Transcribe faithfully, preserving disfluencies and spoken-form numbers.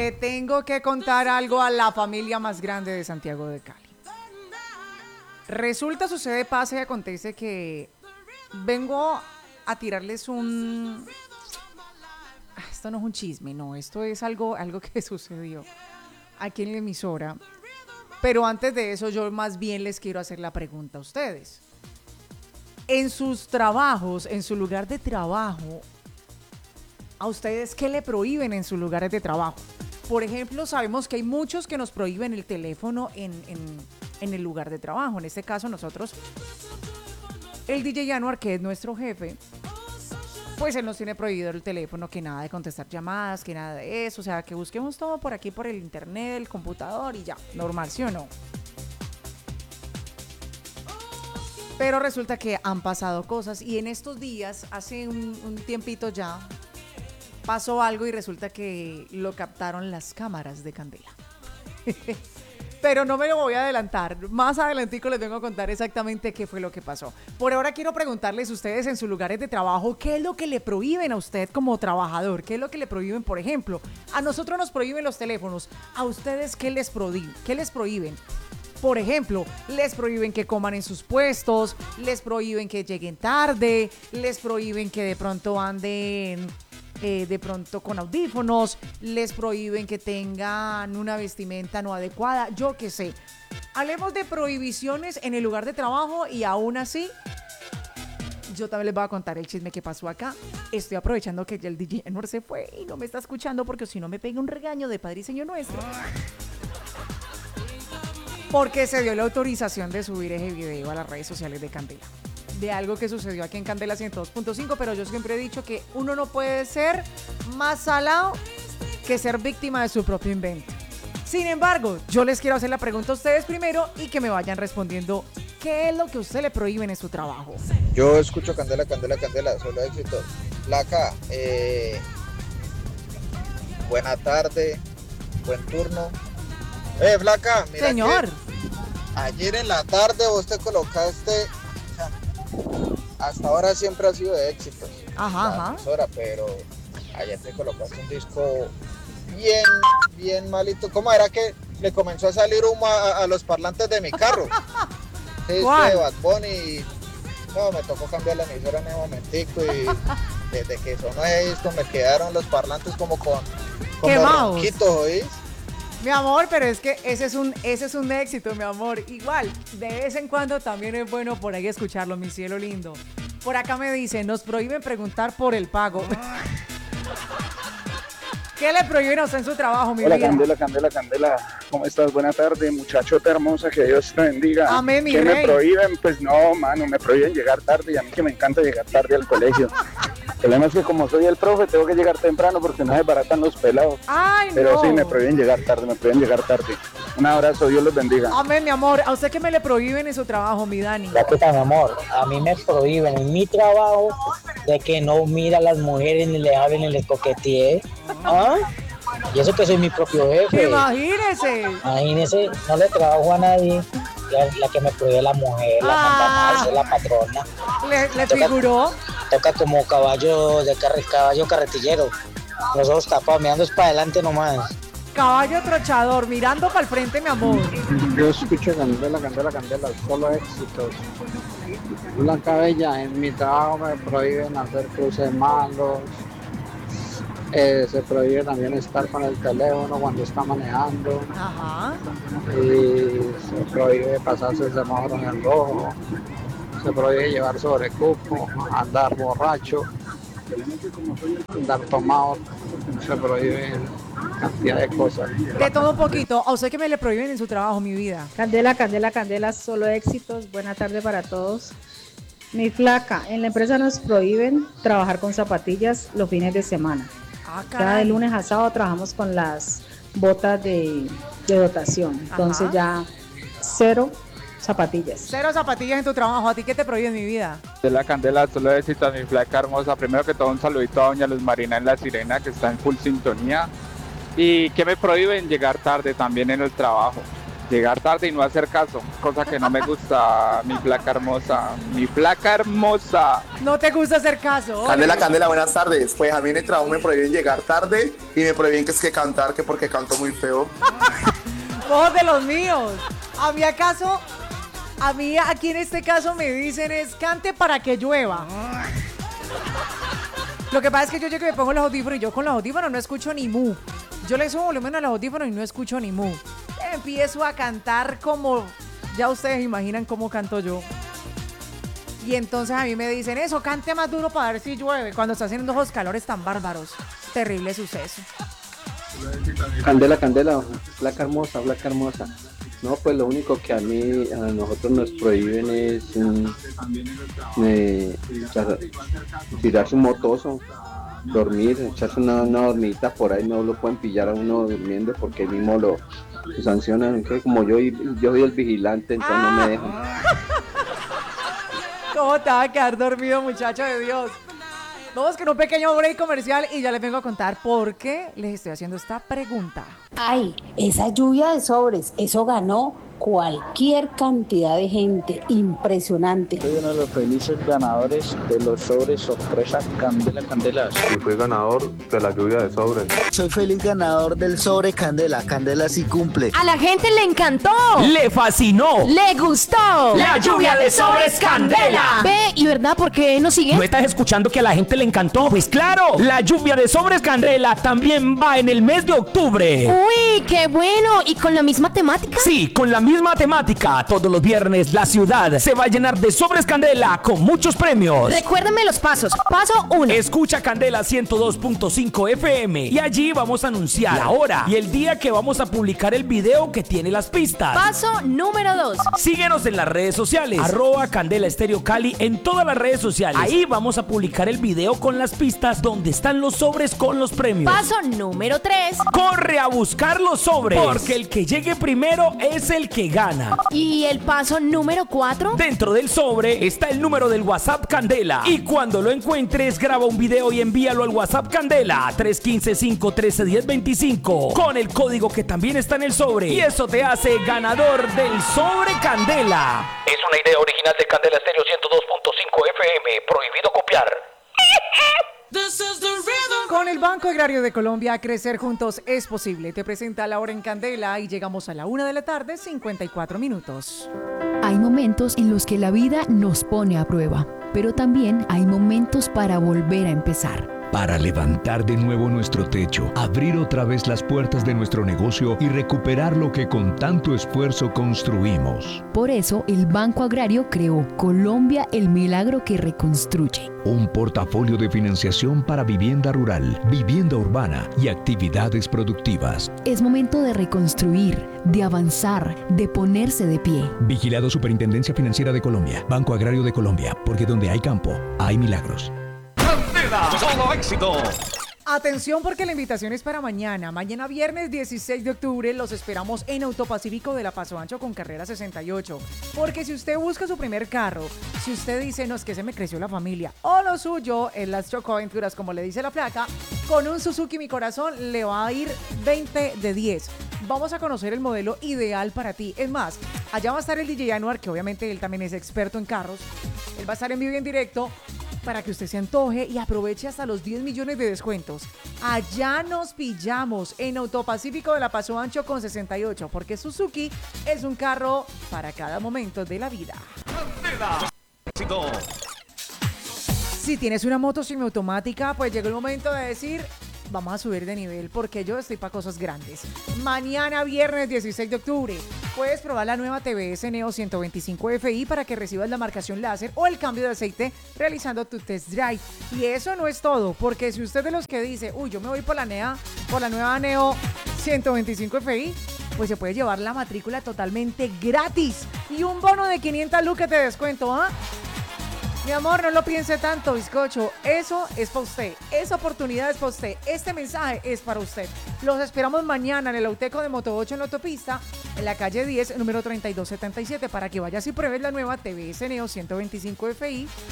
Le tengo que contar algo a la familia más grande de Santiago de Cali. Resulta, sucede, pasa y acontece que vengo a tirarles un... Esto no es un chisme, no, esto es algo, algo que sucedió aquí en la emisora. Pero antes de eso, yo más bien les quiero hacer la pregunta a ustedes. En sus trabajos, en su lugar de trabajo, ¿a ustedes qué le prohíben en sus lugares de trabajo? Por ejemplo, sabemos que hay muchos que nos prohíben el teléfono en, en, en el lugar de trabajo. En este caso, nosotros, el D J Anuar, que es nuestro jefe, pues él nos tiene prohibido el teléfono, que nada de contestar llamadas, que nada de eso. O sea, que busquemos todo por aquí, por el internet, el computador y ya. Normal, ¿sí o no? Pero resulta que han pasado cosas y en estos días, hace un, un tiempito ya, pasó algo y resulta que lo captaron las cámaras de Candela. Pero no me lo voy a adelantar. Más adelantico les vengo a contar exactamente qué fue lo que pasó. Por ahora quiero preguntarles ustedes en sus lugares de trabajo, ¿qué es lo que le prohíben a usted como trabajador? ¿Qué es lo que le prohíben, por ejemplo? A nosotros nos prohíben los teléfonos. ¿A ustedes qué les prohíben? ¿Qué les prohíben? Por ejemplo, les prohíben que coman en sus puestos, les prohíben que lleguen tarde, les prohíben que de pronto anden... Eh, de pronto con audífonos, les prohíben que tengan una vestimenta no adecuada, yo qué sé. Hablemos de prohibiciones en el lugar de trabajo y aún así, yo también les voy a contar el chisme que pasó acá. Estoy aprovechando que ya el D J Enor se fue y no me está escuchando porque si no me pega un regaño de Padre y Señor nuestro. Porque se dio la autorización de subir ese video a las redes sociales de Candela. De algo que sucedió aquí en Candela ciento dos punto cinco, pero yo siempre he dicho que uno no puede ser más salado que ser víctima de su propio invento. Sin embargo, yo les quiero hacer la pregunta a ustedes primero y que me vayan respondiendo qué es lo que a usted le prohíben en su trabajo. Yo escucho Candela, Candela, Candela, solo éxito. Placa, eh, buena tarde, buen turno. Eh, Flaca, mira Señor. que ayer en la tarde vos te colocaste... Hasta ahora siempre ha sido de éxitos. Ajá, ajá. Emisora, pero ayer te colocaste un disco bien, bien malito. ¿Cómo era que le comenzó a salir humo a, a los parlantes de mi carro? Sí, es que Bad Bunny. No, me tocó cambiar la emisora en ese momentico y desde que sonó ese disco me quedaron los parlantes como con como ronquitos, ¿oís? Mi amor, pero es que ese es un ese es un éxito, mi amor. Igual, de vez en cuando también es bueno por ahí escucharlo, mi cielo lindo. Por acá me dicen, nos prohíben preguntar por el pago. ¿Qué le prohíben a usted en su trabajo, mi Hola, vida? Candela, Candela, Candela. ¿Cómo estás? Buena tarde, muchachota hermosa, que Dios te bendiga. Amén, mi ¿Qué rey? me prohíben? Pues no, mano, me prohíben llegar tarde y a mí que me encanta llegar tarde al colegio. El problema es que como soy el profe, tengo que llegar temprano porque no se baratan los pelados. Ay, Pero no. sí, me prohíben llegar tarde, me prohíben llegar tarde. Un abrazo, Dios los bendiga. Amén, mi amor. ¿A usted qué me le prohíben en su trabajo, mi Dani? Ya que está, mi amor, a mí me prohíben en mi trabajo de que no mira a las mujeres, ni le hablen, ni le coquetee. ¿Ah? Y eso que soy mi propio jefe. Imagínese. Imagínese, no le trabajo a nadie. La, la que me prohíbe la mujer, la Ah. manda más, es la patrona. ¿Le, le Toca- figuró? Toca como caballo de carre, caballo carretillero. Los ojos tapados, mirando es para adelante nomás. Caballo trochador, mirando para el frente, mi amor. Yo escucho Candela, Candela, Candela, solo éxitos. Blanca Bella, en mi trabajo me prohíben hacer cruces malos. Eh, se prohíbe también estar con el teléfono cuando está manejando. Ajá. Y se prohíbe pasarse el semáforo en el rojo. Se prohíbe llevar sobrecupo, andar borracho, andar tomado. Se prohíbe cantidad de cosas. De todo un poquito. ¿A usted qué me le prohíben en su trabajo, mi vida? Candela, Candela, Candela, solo éxitos. Buena tarde para todos. Mi flaca, en la empresa nos prohíben trabajar con zapatillas los fines de semana. Ah, Cada de caray. lunes a sábado trabajamos con las botas de, de dotación. Entonces Ajá. ya cero zapatillas. Cero zapatillas en tu trabajo. ¿A ti qué te prohíben, mi vida? Candela, Candela, solo éxito a mi flaca hermosa. Primero que todo, un saludito a doña Luz Marina en La Sirena, que está en full sintonía. Y que me prohíben llegar tarde también en el trabajo. llegar tarde y no hacer caso, cosa que no me gusta, mi flaca hermosa, mi flaca hermosa. No te gusta hacer caso. Candela, Candela, buenas tardes. Pues a mí en el trabajo me prohíben llegar tarde y me prohíben que es que cantar, que porque canto muy feo. Vos de los míos. A mí acaso, a mí aquí en este caso me dicen es cante para que llueva. Lo que pasa es que yo llego y me pongo los audífonos y yo con los audífonos no escucho ni mu. Yo le subo volumen a los audífonos y no escucho ni mu. Empiezo a cantar como, ya ustedes imaginan cómo canto yo. Y entonces a mí me dicen eso, cante más duro para ver si llueve, cuando está haciendo esos calores tan bárbaros. Terrible suceso. Candela, Candela, flaca hermosa, flaca hermosa. No, pues lo único que a mí, a nosotros nos prohíben es um, eh, echar- tirarse un motoso, dormir, echarse una, una dormidita por ahí, no lo pueden pillar a uno durmiendo porque mismo lo, lo sancionan, que como yo, yo soy el vigilante, entonces no me dejan. ¿Cómo te va a quedar dormido, muchacho de Dios? Vamos con un pequeño break comercial y ya les vengo a contar por qué les estoy haciendo esta pregunta. Ay, esa lluvia de sobres, eso ganó cualquier cantidad de gente, impresionante. Soy uno de los felices ganadores de los sobres sorpresa Candela Candela. Y fui ganador de la lluvia de sobres. Soy feliz ganador del sobre Candela. Candela sí cumple. A la gente le encantó. Le fascinó. Le gustó. La lluvia de sobres Candela. Ve, ¿y verdad por qué no sigue? ¿No estás escuchando que a la gente le encantó? Pues claro, la lluvia de sobres Candela también va en el mes de octubre. Uy, qué bueno. ¿Y con la misma temática? Sí, con la misma temática. Todos los viernes la ciudad se va a llenar de sobres Candela con muchos premios. Recuérdame los pasos. Paso uno. Escucha Candela ciento dos punto cinco F M y allí vamos a anunciar la hora y el día que vamos a publicar el video que tiene las pistas. Paso número dos. Síguenos en las redes sociales, arroba Candela Estéreo Cali en todas las redes sociales. Ahí vamos a publicar el video con las pistas donde están los sobres con los premios. Paso número tres. Corre a buscar los sobres, porque el que llegue primero es el que gana. ¿Y el paso número cuatro? Dentro del sobre está el número del WhatsApp Candela. Y cuando lo encuentres, graba un video y envíalo al WhatsApp Candela tres uno cinco, cinco uno tres, uno cero dos cinco con el código que también está en el sobre. Y eso te hace ganador del sobre Candela. Es una idea original de Candela Estéreo ciento dos punto cinco F M. Prohibido copiar. Con el Banco Agrario de Colombia, crecer juntos es posible. Te presenta la hora en Candela y llegamos a la una de la tarde, cincuenta y cuatro minutos. Hay momentos en los que la vida nos pone a prueba, pero también hay momentos para volver a empezar. Para levantar de nuevo nuestro techo, abrir otra vez las puertas de nuestro negocio y recuperar lo que con tanto esfuerzo construimos. Por eso, el Banco Agrario creó Colombia, el milagro que reconstruye. Un portafolio de financiación para vivienda rural, vivienda urbana y actividades productivas. Es momento de reconstruir, de avanzar, de ponerse de pie. Vigilado Superintendencia Financiera de Colombia, Banco Agrario de Colombia, porque donde hay campo, hay milagros. Solo éxito. Atención porque la invitación es para mañana. Mañana viernes dieciséis de octubre los esperamos en Autopacífico de la Paso Ancho con carrera sesenta y ocho. Porque si usted busca su primer carro, si usted dice, no, es que se me creció la familia, o lo suyo en las chocoaventuras, como le dice la placa, con un Suzuki Mi Corazón le va a ir veinte de diez. Vamos a conocer el modelo ideal para ti. Es más, allá va a estar el D J Anuar, que obviamente él también es experto en carros. Él va a estar en vivo y en directo para que usted se antoje y aproveche hasta los diez millones de descuentos. Allá nos pillamos en Autopacífico de la Paso Ancho con sesenta y ocho, porque Suzuki es un carro para cada momento de la vida. Si tienes una moto semiautomática, pues llegó el momento de decir, vamos a subir de nivel, porque yo estoy para cosas grandes. Mañana viernes dieciséis de octubre puedes probar la nueva T V S Neo ciento veinticinco F I para que recibas la marcación láser o el cambio de aceite realizando tu test drive. Y eso no es todo, porque si usted es de los que dice, uy, yo me voy por la NEA, por la nueva Neo ciento veinticinco F I, pues se puede llevar la matrícula totalmente gratis y un bono de quinientas lucas de descuento, ¿ah? Mi amor, no lo piense tanto, bizcocho. Eso es para usted. Esa oportunidad es para usted. Este mensaje es para usted. Los esperamos mañana en el Auteco de Moto ocho en la autopista, en la calle diez, número treinta y dos setenta y siete, para que vayas y pruebes la nueva T V S Neo ciento veinticinco F I